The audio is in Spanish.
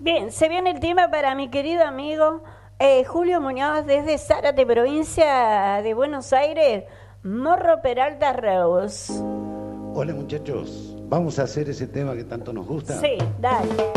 Bien, se viene el tema para mi querido amigo Julio Muñoz desde Zárate, provincia de Buenos Aires, Morro Peralta Reus. Hola muchachos, vamos a hacer ese tema que tanto nos gusta. Sí, dale.